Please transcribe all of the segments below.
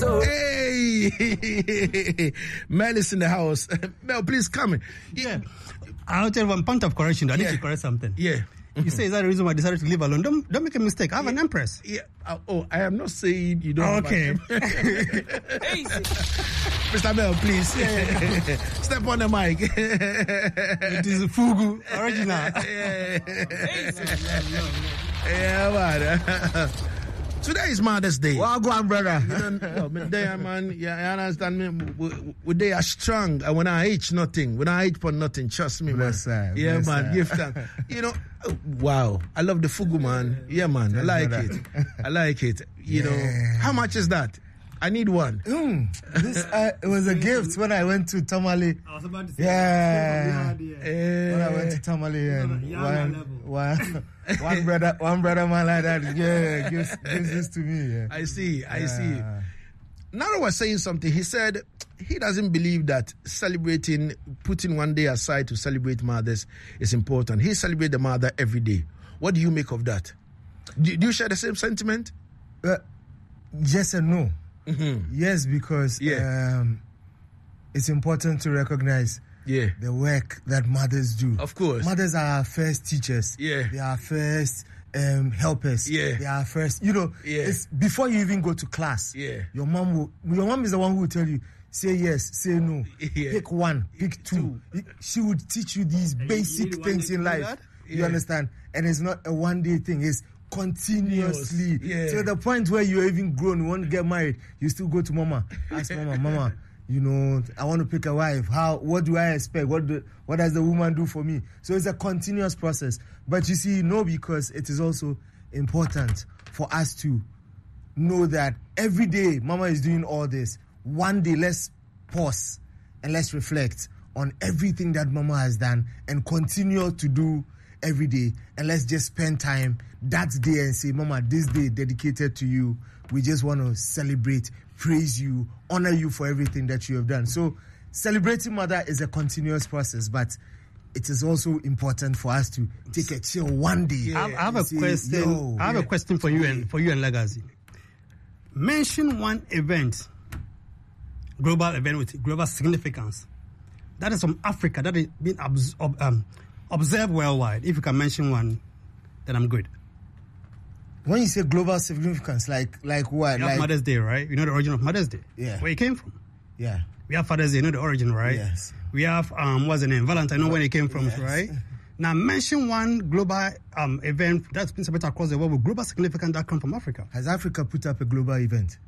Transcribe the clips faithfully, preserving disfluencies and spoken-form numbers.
Hey, Mel is in the house. Mel, please come in. Yeah. I'll tell you one point of correction. I Yeah. need to correct something. Yeah. You say, is that the reason why I decided to leave alone? Don't, don't make a mistake. I have an empress. Yeah. Uh, oh, I am not saying you don't. Okay. Mister Mel, please. Step on the mic. It is Fugu, original. Yeah, man. Today is Mother's Day. Well, go on, brother. You know, no, me there, man. Yeah, you understand me. We, we they are strong, and when I age nothing, when I age for nothing, trust me, Bless man. her, Yeah, bless man. her. Give thanks. You know, oh, wow. I love the fugu, man. Yeah, man. I like brother. it. I like it. You know, Yeah. how much is that? I need one. Mm, this uh, it was a gift when I went to Tamale. I was about to say, Yeah. When I went to Eh, Tamale and Yeah, one, level. one, one brother, one brother man like that, yeah, gives, gives this to me. Yeah. I see. I see. Yeah. Nara was saying something. He said he doesn't believe that celebrating, putting one day aside to celebrate mothers is important. He celebrates the mother every day. What do you make of that? Do, do you share the same sentiment? Uh, yes and no. Mm-hmm. Yes, because Yeah. um, it's important to recognize Yeah. the work that mothers do. Of course. Mothers are our first teachers. Yeah. They are our first um, helpers. Yeah. They are our first, you know, Yeah. it's before you even go to class. Yeah. Your mom will, your mom is the one who will tell you, say yes, say no, Yeah. pick one, pick two. She would teach you these you basic need one things day in to do life. that? You Yeah. understand? And it's not a one day thing. It's continuously. Yeah. To the point where you're even grown, you want to get married, you still go to mama, ask mama, mama, you know, I want to pick a wife. How? What do I expect? What do, what does the woman do for me? So it's a continuous process. But you see, no, because it is also important for us to know that every day mama is doing all this. One day, let's pause and let's reflect on everything that mama has done and continue to do every day. And let's just spend time that day and say, mama, this day dedicated to you. We just want to celebrate, praise you, honor you for everything that you have done. So celebrating mother is a continuous process, but it is also important for us to take a chill one day. I have, I have a and say, question. "Yo, I have yeah." a question for you and for you and Legacy. Mention one event, global event with global significance, that is from Africa that is being obs- ob- um, observed worldwide. If you can mention one, then I'm good. When you say global significance, like like what? We have Like, Mother's Day, right? You know the origin of Mother's Day. Yeah. Where it came from. yeah. We have Father's Day, you know the origin, right? Yes. We have, um, what's the name? Valentine, know where it came from, Yes. right? Now, mention one global um, event that's been celebrated across the world with global significance that come from Africa. Has Africa put up a global event?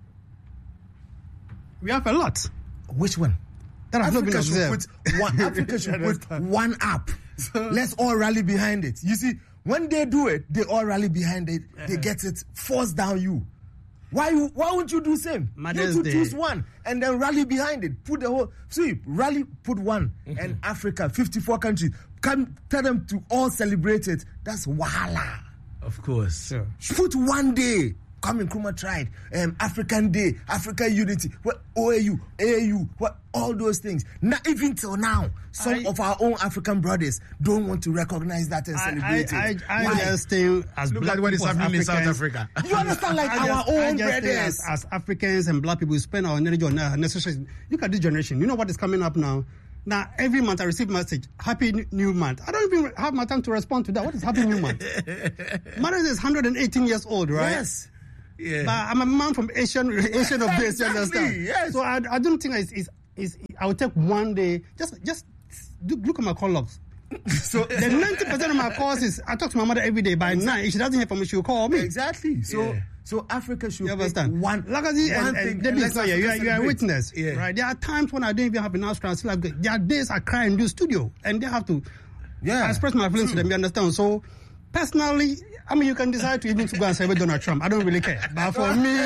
We have a lot Which one? that have not been Africa should observed. put one. Africa should put one up. Let's all rally behind it. You see, when they do it, they all rally behind it. They get it forced down you. Why? you- Why won't you do same? Mother's you Day. choose one and then rally behind it. Put the whole. See, rally. Put one. And Africa, fifty-four countries. Come tell them to all celebrate it. That's wahala. Of course. Sure. Put one day. Come in Nkrumah tried. Um, African Day, African Unity, what O A U, A A U, what all those things. Not even till now, some I- of our own African brothers don't want to recognize that and I, celebrate I, it. I, I Why? just think as Look black at what is people, as happening in South Africans- Africa. You understand, like I our just- I own just think brothers. As, as Africans and black people, we spend our energy on uh, necessary. Look at this generation. You know what is coming up now? Now, every month I receive message, Happy N- New Month. I don't even have my time to respond to that. What is Happy New Month? Mother's Day is one hundred eighteen years old, right? Yes. Yeah. But I'm a man from Asian, Asian of base, you Exactly, understand? yes. So I, I don't think it's, it's, it's, I will take one day, just, just do, look at my call logs. So the ninety percent of my calls is, I talk to my mother every day. By nine, if she doesn't hear from me, she will call me. Exactly. So, Yeah. so Africa should You pick understand? one, Like I see, one and, thing. and Debbie and is let's not here. You are, Africa you are a celebrate. witness, Yeah. right? There are times when I don't even have enough strength. Like there are days I cry in the studio, and they have to Yeah. I express my feelings to them. You understand? So personally, I mean, you can decide to even to go and celebrate Donald Trump. I don't really care. But for me,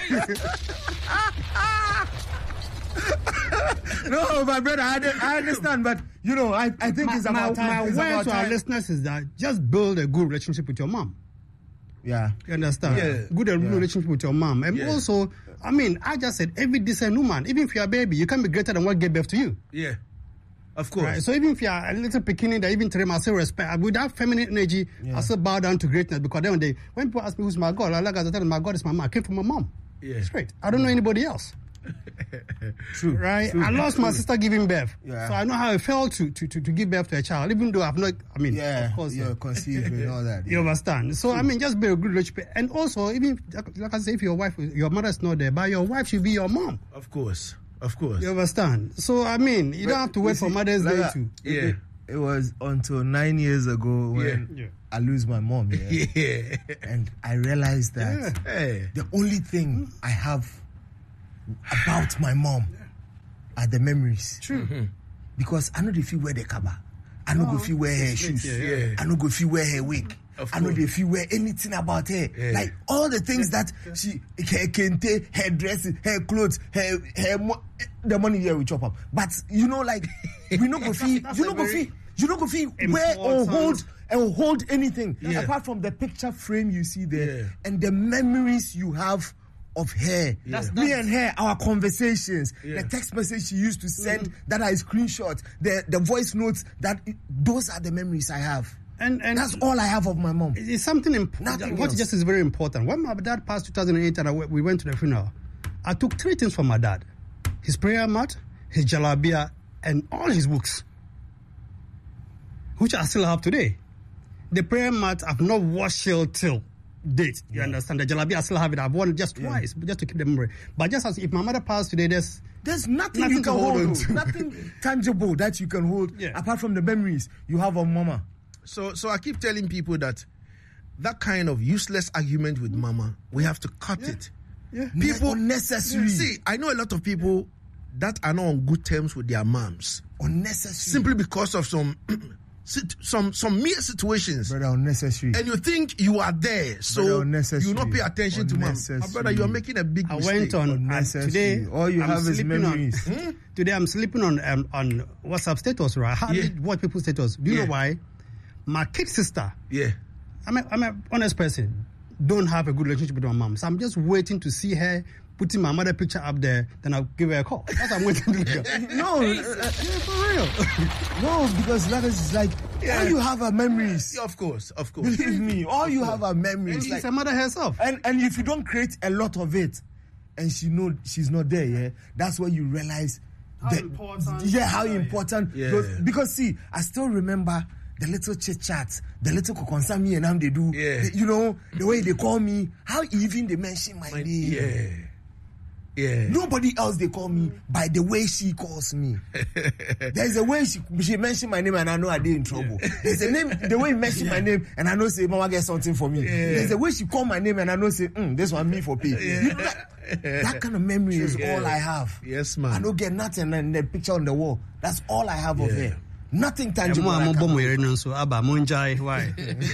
No, my brother, I, don't- I understand, but you know, I, I think my, it's my, about time. my it's word about to our time. listeners is that just build a good relationship with your mom. Yeah. You understand? Yeah. Good yeah. relationship with your mom. And Yeah. also, I mean, I just said every decent woman, even if you're a baby, you can be greater than what gave birth to you. Yeah. Of course. Right? So even if you're a little bikini that even treat myself respect, with that feminine energy, Yeah. I still bow down to greatness because then when they when people ask me who's my God, I like I tell them my God is my mom. I came from my mom. Yeah. Straight. I don't know anybody else. True. Right? True. I lost my sister giving birth. Yeah. So I know how it felt to, to, to, to give birth to a child, even though I've not, I mean, Yeah, of course. you're uh, conceived and all that. You understand? So, I mean, just be a good relationship. And also, even, like, like I say, if your wife, your mother's not there, but your wife should be your mom. Of course. Of course. You understand? So, I mean, you don't have to wait for Mother's Day like, to. Yeah. It, it was until nine years ago when Yeah. I lose my mom. Yeah. Yeah. And I realized that Hey. the only thing I have about my mom are the memories. True. Because I know they feel wear the cover. I know Oh, go feel wear her it's great, shoes. yeah, yeah. I know go feel wear her wig. Of I know course. they feel wear anything about her. Yeah. Like all the things that she, her kente, her dresses, her clothes, her, her mo- the money here we chop up. But you know, like we not go feel, That's you a not go very feel, you not go feel wear or uh, important- hold and hold anything Yeah. apart from the picture frame you see there Yeah. and the memories you have of her. That's- Me and her, our conversations, Yeah. the text message she used to send that are screenshots, the the voice notes, that those are the memories I have. And, and That's all I have of my mom. it's something important. Nothing What else. just is very important. When my dad passed two thousand eight and I, we went to the funeral, I took three things from my dad: his prayer mat, his jalabia, and all his books, which I still have today. The prayer mat I've not washed till till date. You understand? The jalabia I still have it. I've worn it just twice, just to keep the memory. But just as if my mother passed today, there's There's nothing, Nothing you to can hold hold, on to. nothing tangible that you can hold Yeah. apart from the memories you have of mama. So, so I keep telling people that that kind of useless argument with mama, we have to cut it. yeah. People Unnecessary. See, I know a lot of people that are not on good terms with their moms Unnecessary. simply because of some sit- some some mere situations. Brother, unnecessary. And you think you are there, Brother, so unnecessary. you not pay attention to mom. My Unnecessary. brother, you are making a big I mistake. went on uh, Unnecessary. today. All you I'm have is sleeping on- memories. Today I'm sleeping on um, on WhatsApp status. Right? I hardly Yeah. watch people's status. Do you Yeah. know why? My kid sister. Yeah. I'm a, I'm an honest person. Don't have a good relationship with my mom, so I'm just waiting to see her putting my mother picture up there. Then I'll give her a call. That's what I'm waiting to do. No, uh, Yeah, for real. no, because that is like all you have are memories. Yeah, of course, of course. Believe me, all you have are And memories. she's Like, a mother herself. and and if you don't create a lot of it, and she know she's not there, yeah, that's when you realize How that- important- yeah, how Yeah, yeah. important. Yeah. those- because see, I still remember the little chit chats, the little concern me and them they do. Yeah. The- you know the way they call me, how even they mention my, My- name. yeah. Yeah. Nobody else they call me by the way she calls me. There's a way she she mentioned my name and I know I did in trouble. There's a name the way you mention my name and I know say mama get something for me. There's a way she call my name and I know say mm, this one me for pay. You know that, that kind of memory is Yeah. all I have. Yes, I man. don't get nothing and the picture on the wall. That's all I have of Yeah. her. Nothing And tangible. more I and can- more more no so aba munjai why?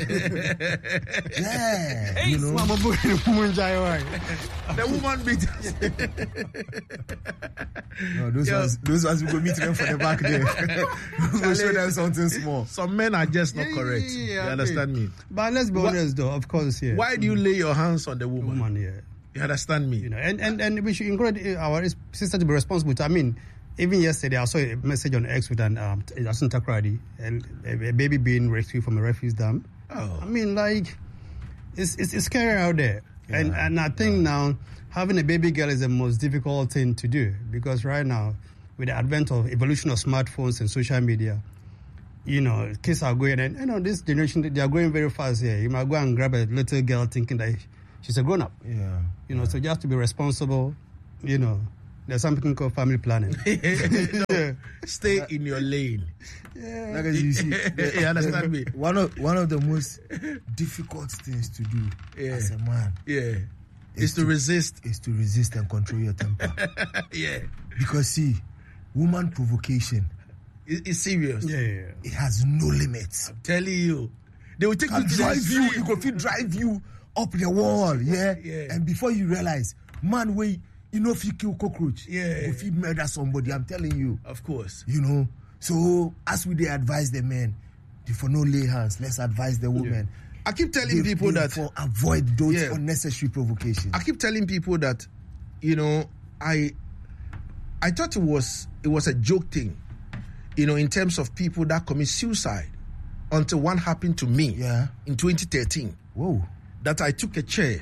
Yeah, you know. Mama munjai why? The woman beat. No, those Yeah. ones, those ones we go meet them for the back there. we go show them something small. Some men are just not Yeah, correct. yeah, yeah, You okay. understand me? But let's be Wha- honest, though. Of course, yeah. Why do you lay your hands on the woman? woman? Yeah. You understand me? You know, and, and, and we should encourage our sister to be responsible. I mean, even yesterday, I saw a message on X with an um, Asun Takradi, and a, a baby being rescued from a refuse dam. Oh. I mean, like, it's it's, it's scary out there. And and I think now having a baby girl is the most difficult thing to do, because right now, with the advent of evolution of smartphones and social media, you know, kids are going, and you know, this generation, they are going very fast here. You might go and grab a little girl thinking that she's a grown up. Yeah. You know, so you have to be responsible. You know, there's something called family planning. No, stay in your lane. Like as you see, You understand me? one of one of the most difficult things to do Yeah. as a man Yeah. Is to resist. is to resist and control your temper. Yeah. Because see, woman provocation, It- It's serious. yeah, yeah, yeah. it has no limits. Telling you. They will take you Can to the drive you, extreme. it go fit drive you up the wall, yeah? Yeah. And before you realize, man, wait, you know if you kill cockroach, Yeah. if you murder somebody, I'm telling you, Of course. you know. So as we they advise the men, they for no lay hands, let's advise the women. I keep telling They- people they that for avoid those Yeah. unnecessary provocations. I keep telling people that, you know, I I thought it was it was a joke thing, you know, in terms of people that commit suicide, until one happened to me Yeah. in twenty thirteen. Whoa. That I took a chair,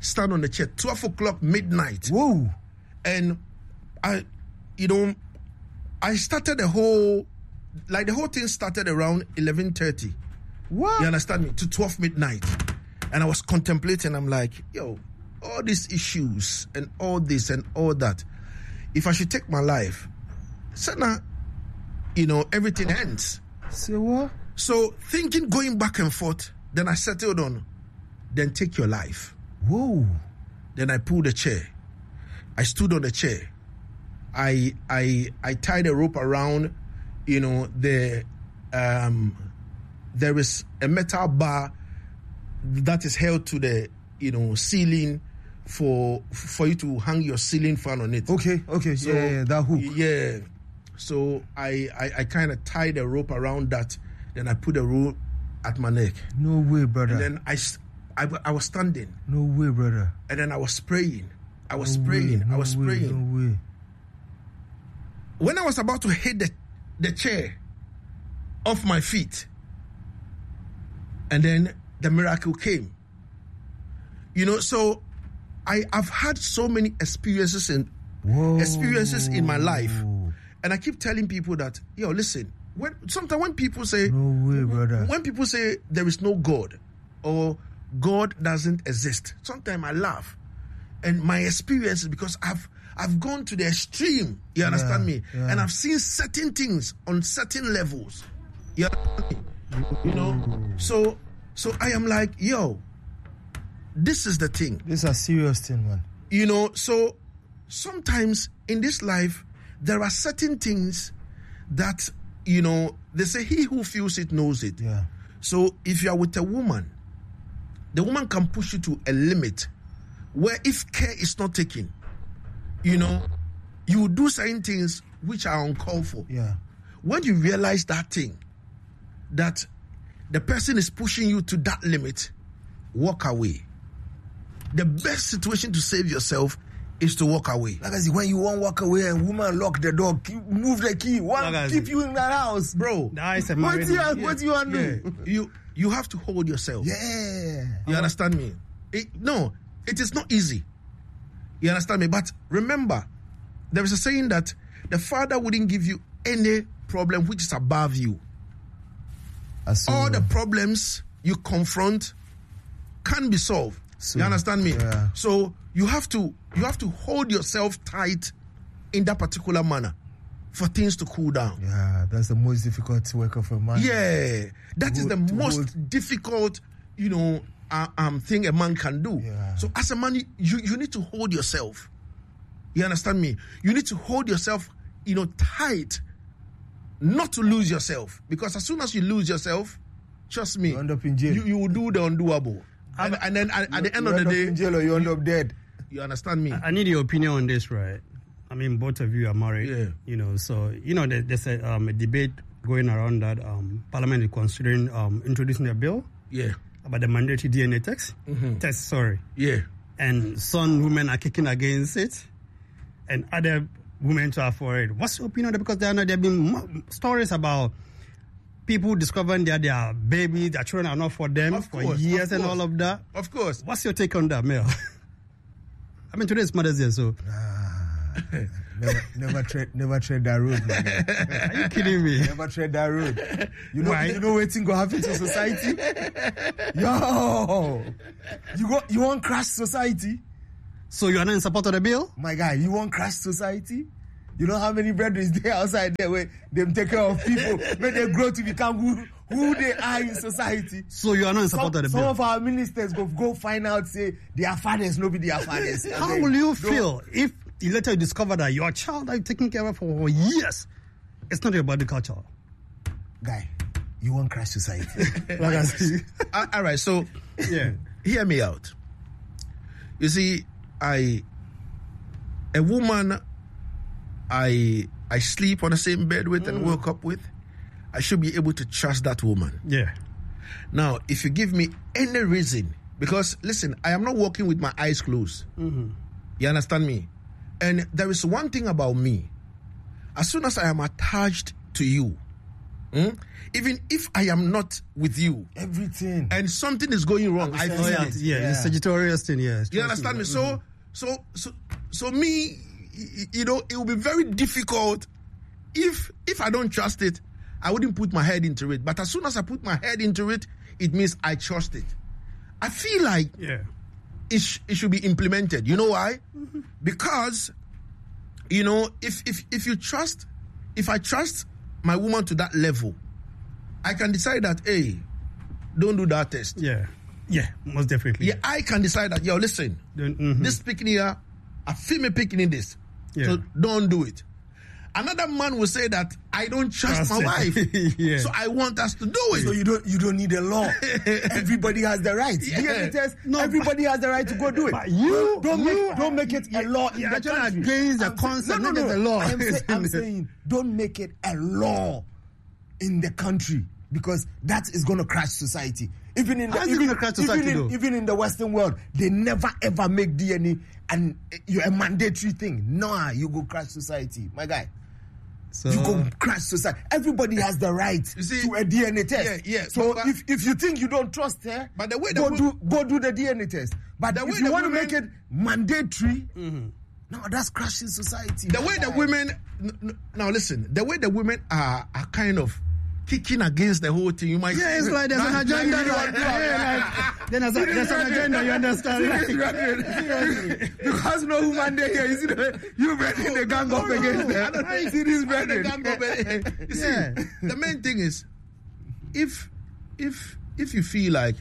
stand on the chair, twelve o'clock, midnight. Whoa. And I, you know, I started the whole, like the whole thing started around eleven thirty. What? You understand me? To twelve midnight. And I was contemplating, I'm like, yo, all these issues and all this and all that, if I should take my life, so now, you know, everything ends. Say what? So thinking, going back and forth, then I settled on, then take your life. Whoa. Then I pulled the chair. I stood on the chair. I I I tied a rope around, you know, the um there is a metal bar that is held to the, you know, ceiling for for you to hang your ceiling fan on it. Okay, okay, So, yeah, yeah, that hook. Yeah. So I I, I kind of tied a rope around that. Then I put a rope at my neck. No way, brother. And then I, s- I, I was standing. No way, brother. And then I was spraying. I was No spraying. way, no I was way, spraying. No way. When I was about to hit the, the chair off my feet, and then the miracle came. You know, so I, I've had so many experiences in Whoa. experiences in my life. And I keep telling people that, yo, listen, when sometimes when people say No way, brother. when people say there is no God or God doesn't exist, sometimes I laugh. And my experience is because I've I've gone to the extreme. You understand Yeah, me? yeah. And I've seen certain things on certain levels. You understand me? You know? So so I am like, yo, this is the thing. This is a serious thing, man. You know, so sometimes in this life, there are certain things that, you know, they say he who feels it knows it. Yeah. So if you are with a woman, the woman can push you to a limit where if care is not taken, you know, you will do certain things which are uncalled for. Yeah. When you realize that thing, that the person is pushing you to that limit, walk away. The best situation to save yourself is to walk away. Like I said, when you want to walk away and woman lock the door, keep, move the key, one Like I keep said. you in that house. Bro, That is a What married do you, man. what do you want to yeah, do? you you have to hold yourself. Yeah. You understand me? It, no, it is not easy. You understand me? But remember, there is a saying that the Father wouldn't give you any problem which is above you. So, All the problems you confront can be solved. So, you understand me? yeah. So you have to you have to hold yourself tight in that particular manner for things to cool down. Yeah, that's the most difficult work of a man. Yeah, that is hold- the to most hold- difficult, you know, uh, um, thing a man can do. Yeah. So as a man, you you need to hold yourself. You understand me? You need to hold yourself, you know, tight, not to lose yourself. Because as soon as you lose yourself, trust me, You end up in jail. You, you will do the undoable. And, and then at, at the end you of the end up day, in jail or you end up dead. you understand me? I need your opinion on this, right? I mean, both of you are married. Yeah. You know, so, you know, there, there's a, um, a debate going around that um, Parliament is considering um, introducing a bill Yeah, about the mandatory D N A test. Test, sorry. yeah. And some women are kicking against it, and other women are for it. What's your opinion on that? Because there, are, there have been mo- stories about people discovering that their baby, their children are not for them Of for course, years of and course. all of that. Of course. What's your take on that, Mel? I mean, today is Mother's Day, so Never, never tread, never tread that road, man. are you kidding me? Never tread that road. You know, Why? you know what thing go happen to society? Yo, you go, you want crash society? So you are not in support of the bill? My guy, you want crash society? You know how many brethren is there outside there where them take care of people when they grow to become who, who they are in society? So you are not in support Some, of the some bill? of our ministers go go find out, say their fathers, no be their fathers. How And will then- you don't- feel if you later discover that your child that you're taking care of for years, it's not your body culture? Guy, you want crash society? Like I said, Uh, all right, so Yeah. hear me out. You see, I a woman I I sleep on the same bed with and woke up with, I should be able to trust that woman. Yeah. Now, if you give me any reason, because listen, I am not walking with my eyes closed. You understand me? And there is one thing about me. As soon as I am attached to you, Hmm? Even if I am not with you, Everything. and something is going wrong, I feel Yeah, it. yeah, Yeah. the Sagittarius thing, yeah. You understand me? So, so, so, so me, y- you know, it will be very difficult if if I don't trust it. I wouldn't put my head into it. But as soon as I put my head into it, it means I trust it. I feel like Yeah. it, sh- it should be implemented. You know why? Because, you know, if if if you trust, if I trust my woman to that level, I can decide that, hey, don't do that test. Yeah. Yeah, most definitely. Yeah, I can decide that, yo, listen, Don't- mhm. this picking here, I feel me picking in this. Yeah. So don't do it. Another man will say that I don't trust Trust my it. wife. Yeah. So I want us to do it. So you don't you don't need a law. Everybody has the right. Yeah. D N A test. No, everybody has the right to go do it. But you- don't you make don't make it a law in you're the actually country. against the I'm saying- concept, no, no, not no. the law. I'm, say, I'm saying don't make it a law in the country because that is going to crash society. Even in the How is it even, gonna crash society, even, in, though? even in the Western world, they never ever make D N A and you're a mandatory thing. No, you go crash society, my guy. So, You go crash society. Everybody has the right You see, to a D N A test. yeah, yeah, So but- if, if you think you don't trust her, But the way go the do go do the D N A test. But The way if you the want to women- make it mandatory, no, that's crashing society. the my way the guy. women, n- n- now listen, the way the women are are kind of kicking against the whole thing, you might yeah, it's like there's an Like- agenda. like- Like, yeah, like, then there's, a, there's an agenda, you understand? Like, Because no woman there here, you see the, you bringing the gang up against them. See this The brethren. gang go back. You see, Yeah. the main thing is, if if if you feel like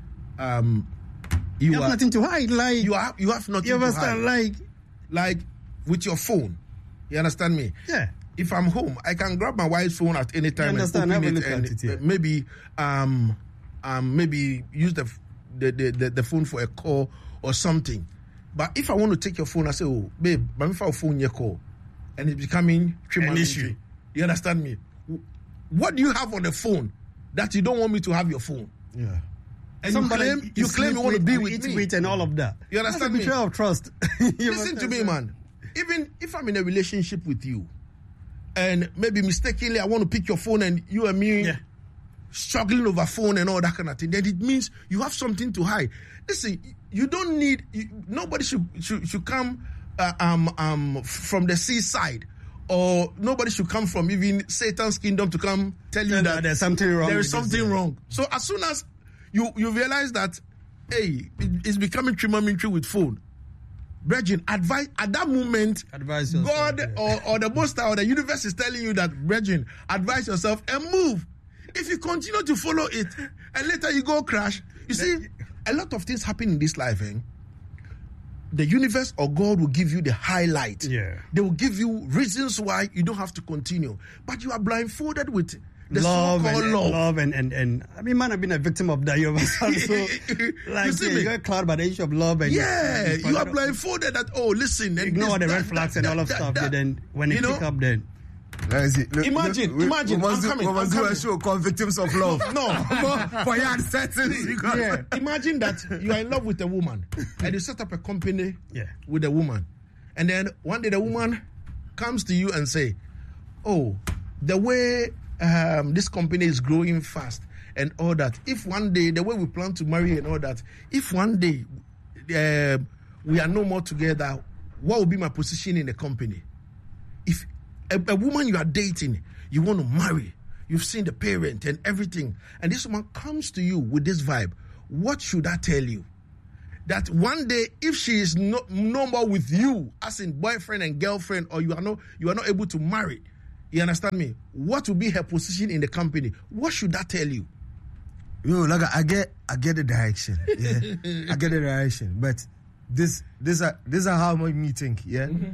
um you, you have are nothing to hide. Like, you have you have nothing you to understand? hide. Like, Like with your phone, you understand me? yeah. If I'm home, I can grab my wife's phone at any time and understand, open have a it look at and it, yeah. uh, maybe um um maybe use the, f- the, the the the phone for a call or something. But if I want to take your phone, I say, oh babe, let me find phone your call, and it's becoming An issue. You understand me? What do you have on the phone that you don't want me to have your phone? Yeah. And you claim you claim you want to be with eat me. with and all of that. You understand me? That's a betrayal of trust. You Listen to me, understand? man. Even if I'm in a relationship with you, and maybe mistakenly I want to pick your phone and you and me Yeah. struggling over phone and all that kind of thing, then it means you have something to hide. Listen, you don't need. You, nobody should should, should come uh, um um from the seaside, or nobody should come from even Satan's kingdom to come tell you Tell that that there's something wrong There is with this, something yeah. wrong. So as soon as you you realize that, hey, it- it's becoming trigonometry with phone. Brethren, advise at that moment. Advise yourself, God yeah. or, or the Most High or the universe is telling you that, brethren, advise yourself and move. If you continue to follow it and later you go crash, you see, a lot of things happen in this life. Eh? The universe or God will give you the highlight. Yeah. They will give you reasons why you don't have to continue, but you are blindfolded with the love so-called and, love. and love and, and and I mean, man, I've been a victim of that. You understand? So, like, You see yeah, me? you got clouded by the issue of love, and Yeah, you, you are blindfolded that, oh, listen. and Ignore this, the red that, flags that, and all of that, stuff. that, But then when you they know, pick up, then Let's see. Look, Imagine, look, we- imagine, We must I'm do, coming, we must I'm do a coming. show called Victims of Love. No. for, for your uncertainty. Yeah. Imagine that you are in love with a woman and you set up a company Yeah. with a woman. And then one day the woman comes to you and say, oh, the way um, this company is growing fast and all that, if one day, the way we plan to marry and all that, if one day uh, we are no more together, what will be my position in the company? If a, a woman you are dating, you want to marry, you've seen the parent and everything, and this woman comes to you with this vibe, what should I tell you? That one day, if she is no, no more with you, as in boyfriend and girlfriend, or you are not you are not able to marry, you understand me? What will be her position in the company? What should that tell you? Yo, like I get, I get the direction. Yeah, I get the direction. But this, this, are this are how me think. Yeah, Mm-hmm.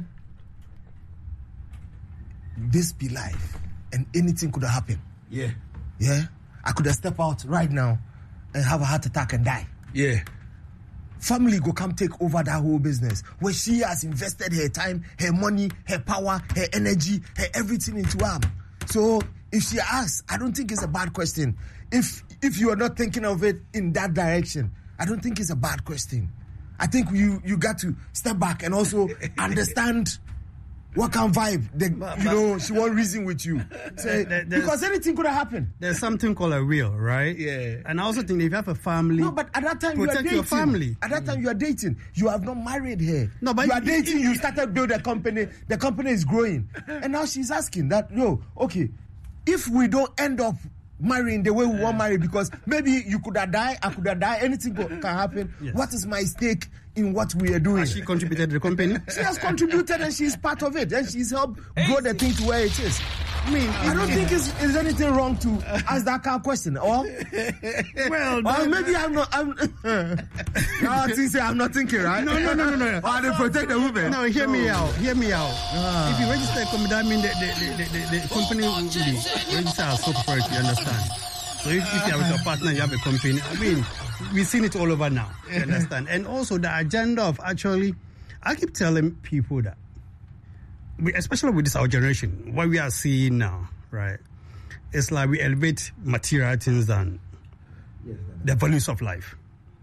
this be life, and anything could have happened. Yeah, Yeah, I could have stepped out right now and have a heart attack and die. yeah, Family go come take over that whole business where she has invested her time, her money, her power, her energy, her everything into am. So if she asks, I don't think it's a bad question. If if you are not thinking of it in that direction, I don't think it's a bad question. I think you you got to step back and also understand what kind of vibe? The, But- you but- know, she won't reason with you. Say, There- there's- because anything could have happened. There's something called a will, right? Yeah. And I also think if you have a family, No, but at that time you are protect dating. your family. At that time you are dating. You have not married her. No, but you are it- dating. it- you started build a company. The company is growing, and now she's asking that. No, okay, if we don't end up marrying the way we want married, because maybe you could have died, I could have died. Anything co- can happen. Yes. What is my stake in what we are doing? has she contributed to the company? She has contributed and she's part of it, and she's helped grow the thing to where it is. I mean, I don't think it's, there's anything wrong to ask that kind of question. Or, Well, or maybe I'm not. I'm. Now I say I'm not thinking, right? No, no, no, no, no. Or they protect the women. No, hear me out. Hear me out. Ah. If you register a company, that means the, the, the, the, the company will be registered as sole proprietor, you understand? So if, if you are with your partner, you have a company. I mean, we've seen it all over now, you understand? And also the agenda of actually, I keep telling people that, we, especially with this our generation, what we are seeing now, right? It's like we elevate material things than the values of life.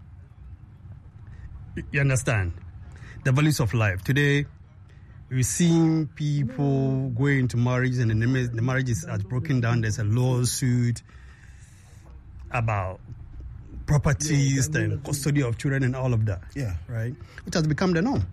You understand? The values of life. Today, we're seeing people going into marriage and the ma- the marriage is has broken down. There's a lawsuit about properties, the custody of children and all of that. Yeah. Right? Which has become the norm.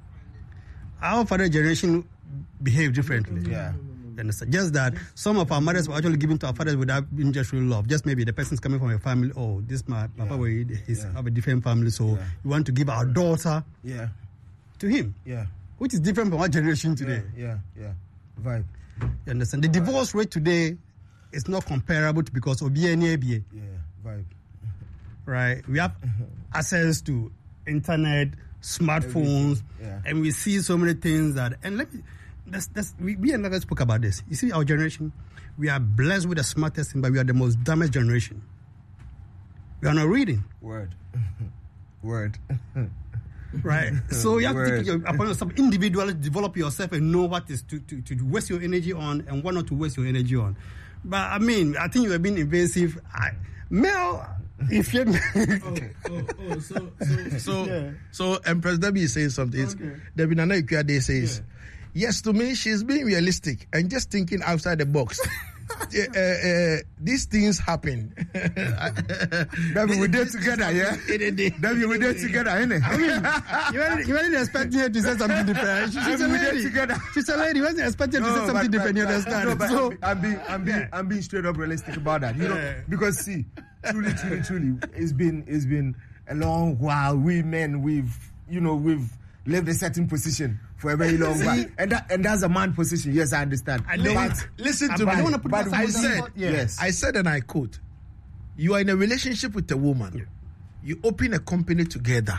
Our father generation behaved differently. Yeah. You understand? Just that some of our mothers were actually given to our fathers without being just real love. Just maybe the person's coming from a family. Oh, this my papa, we he's Yeah. have a different family, so Yeah. we want to give our daughter Yeah. to him, Yeah. which is different from our generation today. Yeah. Yeah. Vibe. You understand? The divorce rate today is not comparable to because of B N A B A, Yeah. Vibe. right? We have access to internet, smartphones, Yeah. and we see so many things that. And let me, that's, that's, we, we and others spoke about this. You see, our generation, we are blessed with the smartest thing, but we are the most damaged generation. We are not reading, Word. Word. right? So you have to Word. take it upon yourself individually, develop yourself, and know what is to, to, to waste your energy on and what not to waste your energy on. But I mean, I think you have been invasive. I, Mel, if you're oh, oh, oh, so, so, so, Yeah. so Empress Debbie is saying something. It's, Okay. Debbie Nana Ikuade says, yes, to me, she's being realistic and just thinking outside the box. uh, uh, these things happen. Debbie, we did together, yeah? Debbie, we did together, innit? I mean, you weren't, you weren't expecting her to say something different. She, she's a We did lady. together. She's a lady. You weren't expecting her to say something but- different. You but- understand? No, but so, I'm, being, I'm being, I'm being, I'm being straight up realistic about that. You know, Yeah. because see, truly, truly, truly, it's been, it's been a long while. We men, we've, you know, we've lived a certain position for a very long while, and that, and that's a man position. Yes, I understand. I don't- But- Listen I to don't me. wanna put but myself we on said, spot. Yeah. yes, I said, and I quote, you are in a relationship with a woman. You open a company together.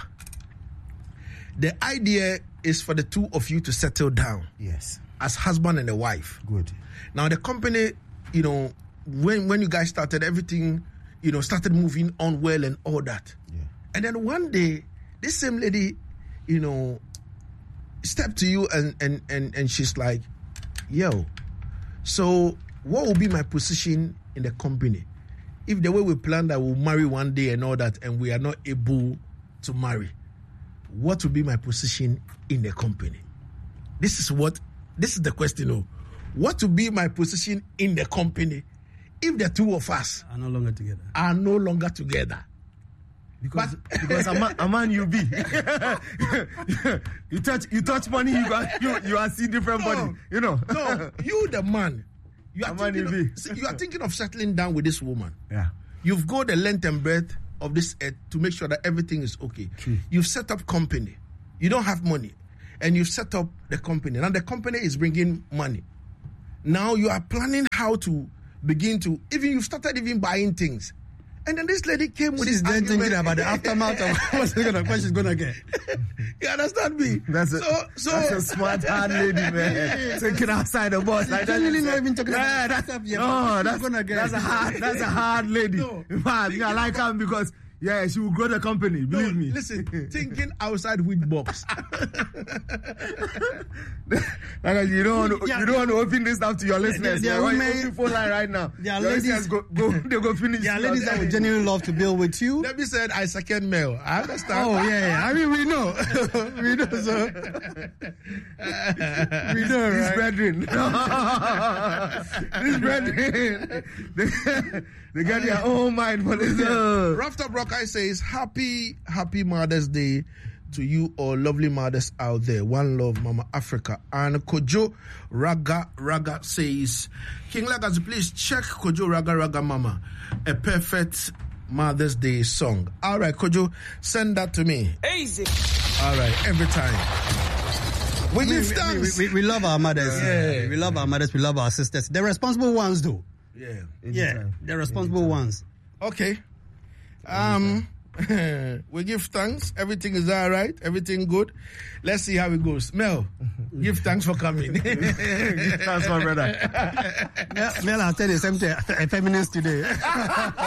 The idea is for the two of you to settle down yes, as husband and a wife. good. Now the company, you know, when when you guys started, everything, you know, started moving on well and all that. Yeah. And then one day, this same lady, you know, stepped to you and and and, and she's like, yo, so what will be my position in the company? If the way we plan that we'll marry one day and all that, and we are not able to marry, what will be my position in the company? This is what, this is the question. Oh, what will be my position in the company if the two of us are no longer together. are no longer together? Because because a man, a man you be. you touch you touch money, you got you you are see different No. body. You know. No, you the man. You are, A man thinking you of, be. see, you are thinking of settling down with this woman. Yeah. You've got the length and breadth of this earth to make sure that everything is okay. True. You've set up company. You don't have money. And you've set up the company. Now the company is bringing money. Now you are planning how to begin to, even you've started even buying things. And then this lady came with She's this then thinking argument. about the aftermath of what's she gonna, what she's gonna get. You understand me? That's a so, so that's a smart hard lady, man. Thinking outside the box. Like that. Genuinely not even talking Yeah, about that's, stuff yet. no, What that's she's gonna get. that's a hard that's a hard lady. No. Man, I like her because yeah, she will grow the company. no, Believe me. listen, thinking outside with box. Like, you don't want to, Yeah. you don't want to open this up to your listeners. there are Like, why you women- open phone line right now. There are Your ladies- listeners go, go, they go finish. There are your- ladies that would genuinely love to build with you. Let me say I second male. I understand. Oh yeah, yeah. I mean we know, we know. So we know, These right? brethren, these brethren, they, they got their own mind for this. Uh, Roughed Up Rockeye says, happy, happy Mother's Day to you all lovely mothers out there. One love, Mama Africa. And Kojo Raga Raga says, King Legacy, please check Kojo Raga Raga Mama, a perfect Mother's Day song. All right, Kojo, send that to me. Easy. All right, every time. We give thanks. We, we, we love our mothers. Yeah. We love our mothers. We love our sisters. They're responsible ones, though. Yeah. Yeah, anytime. they're responsible ones. Okay. Um, we give thanks. Everything is all right. Everything good. Let's see how it goes. Mel, give thanks for coming. Thanks, my brother. Mel, I'll tell you something. A feminist today.